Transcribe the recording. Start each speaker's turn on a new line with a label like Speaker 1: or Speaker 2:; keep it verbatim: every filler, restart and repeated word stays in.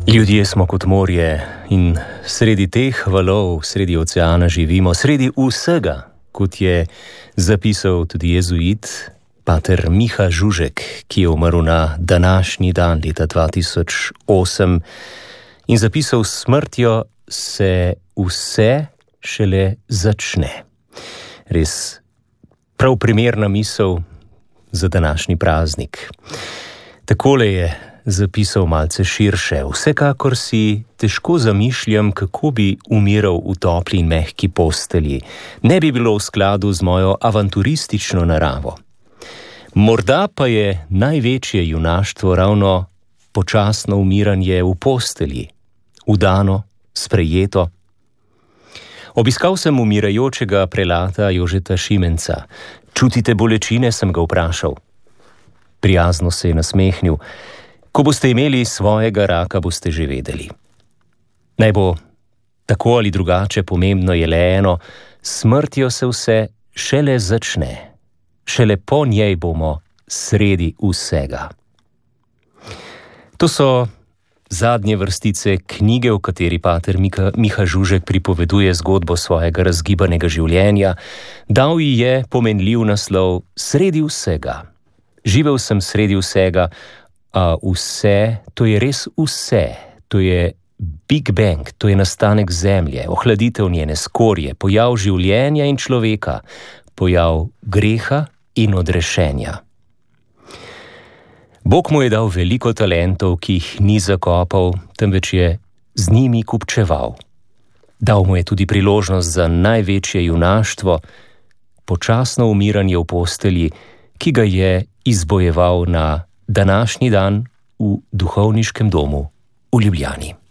Speaker 1: Ljudje smo kot morje in sredi teh valov, sredi oceana živimo, sredi vsega, kot je zapisal tudi jezuit pater Miha Žužek, ki je umrl na današnji dan leta dva tisoč osem in zapisal: s smrtjo se vse šele začne. Res prav primerna misel za današnji praznik. Takole je zapisal malce širše: vsekakor si težko zamišljam, kako bi umiral v topli in mehki postelji. Ne bi bilo v skladu z mojo avanturistično naravo. Morda pa je največje junaštvo ravno počasno umiranje v postelji, vdano, sprejeto. Obiskal sem umirajočega prelata Jožeta Šimenca. Čutite bolečine, sem ga vprašal. Prijazno se je nasmehnil. Ko boste imeli svojega raka, boste že vedeli. Naj bo tako ali drugače, pomembno je le eno: smrtjo se vse šele začne. Šele po njej bomo sredi vsega. To so zadnje vrstice knjige, v kateri pater Miha, Miha Žužek pripoveduje zgodbo svojega razgibanega življenja. Dal ji je pomenljiv naslov Sredi vsega. Živel sem sredi vsega, a vse, to je res vse, to je Big Bang, to je nastanek zemlje, ohladitev njene skorje, pojav življenja in človeka, pojav greha in odrešenja. Bog mu je dal veliko talentov, ki jih ni zakopal, temveč je z njimi kupčeval. Dal mu je tudi priložnost za največje junaštvo, počasno umiranje v postelji, ki ga je izbojeval na današnji dan v duhovniškem domu v Ljubljani.